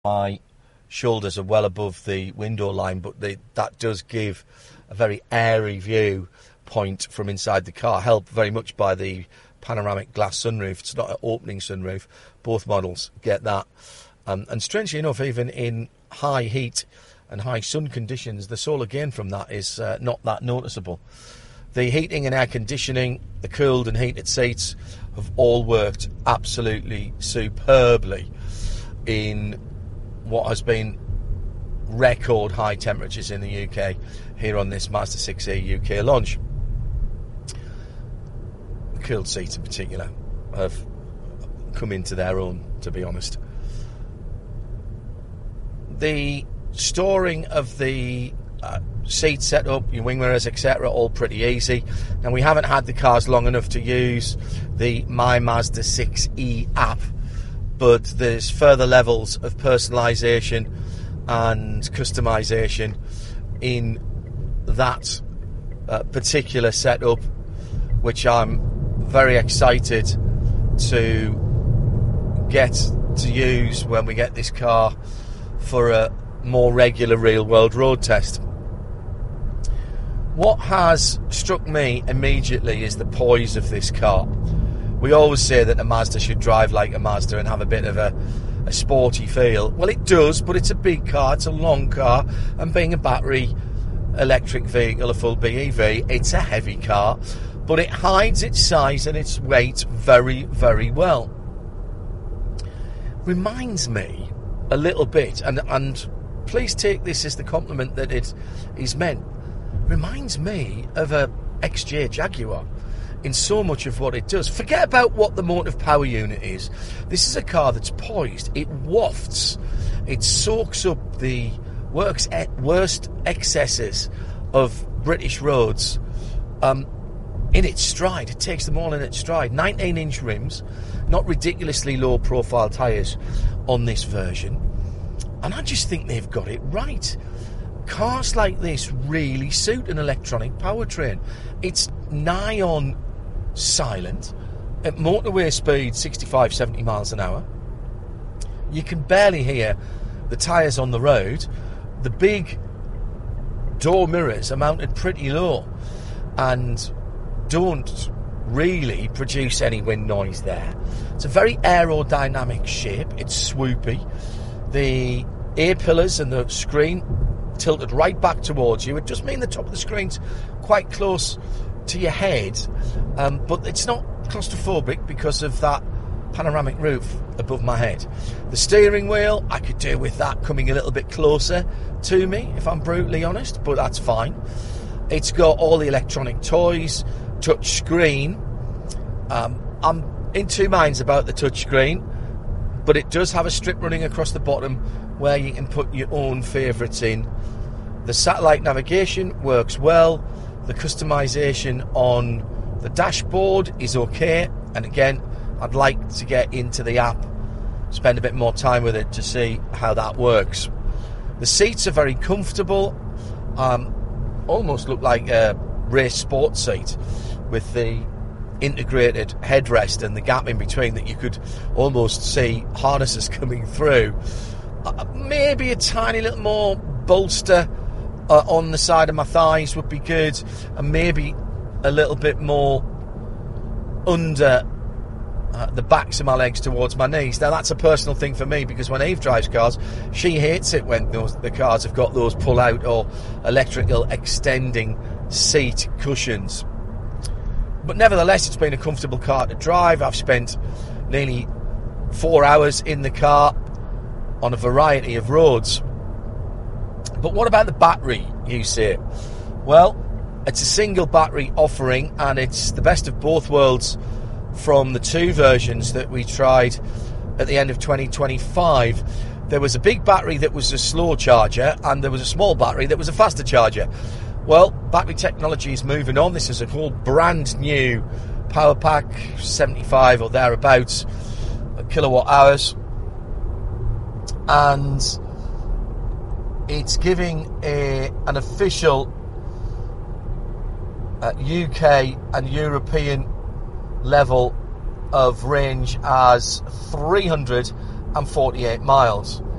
My shoulders are well above the window line, but that does give a very airy view point from inside the car, helped very much by the panoramic glass sunroof. It's not an opening sunroof. Both models get that. And strangely enough, even in high heat and high sun conditions, the solar gain from that is not that noticeable. The heating and air conditioning, the cooled and heated seats have all worked absolutely superbly in what has been record high temperatures in the UK here on this Mazda 6e UK launch. The cooled seats in particular have come into their own, to be honest. The storing of the seat setup, your wing mirrors, etc., all pretty easy. Now, we haven't had the cars long enough to use the My Mazda 6e app, but there's further levels of personalisation and customisation in that particular setup, which I'm very excited to get to use when we get this car for a more regular real-world road test. What has struck me immediately is the poise of this car. We always say that a Mazda should drive like a Mazda and have a bit of a sporty feel. Well, it does, but it's a big car, it's a long car, and being a battery electric vehicle, a full BEV, it's a heavy car, but it hides its size and its weight very, very well. Reminds me a little bit, and please take this as the compliment that it is meant, reminds me of a XJ Jaguar in so much of what it does. Forget about what the motive power unit is. This is a car that's poised. It wafts. It soaks up the worst excesses of British roads in its stride. It takes them all in its stride. 19-inch rims, not ridiculously low-profile tyres on this version. And I just think they've got it right. Cars like this really suit an electronic powertrain. It's nigh on silent at motorway speed 65, 70 miles an hour. You can barely hear the tyres on the road. The big door mirrors are mounted pretty low and don't really produce any wind noise there. It's a very aerodynamic shape. It's swoopy. The A-pillars and the screen tilted right back towards you. It does mean the top of the screen's quite close to your head, but it's not claustrophobic because of that panoramic roof above my head. The steering wheel, I could do with that coming a little bit closer to me, if I'm brutally honest, but that's fine. It's got all the electronic toys, touch screen. I'm in two minds about the touch screen, but it does have a strip running across the bottom where you can put your own favourites in. The satellite navigation works well. The customisation on the dashboard is okay. And again, I'd like to get into the app, spend a bit more time with it to see how that works. The seats are very comfortable. Almost look like a race sports seat with the integrated headrest and the gap in between that you could almost see harnesses coming through. Maybe a tiny little more bolster on the side of my thighs would be good, and maybe a little bit more under the backs of my legs towards my knees. Now, that's a personal thing for me, because when Eve drives cars, she hates it when the cars have got those pull-out or electrical extending seat cushions. But nevertheless, it's been a comfortable car to drive. I've spent nearly 4 hours in the car on a variety of roads. But what about the battery, you say? Well, it's a single battery offering, and it's the best of both worlds from the two versions that we tried at the end of 2025. There was a big battery that was a slow charger, and there was a small battery that was a faster charger. Well, battery technology is moving on. This is a whole brand new power pack, 75 or thereabouts kilowatt hours, and it's giving an official UK and European level of range as 348 miles.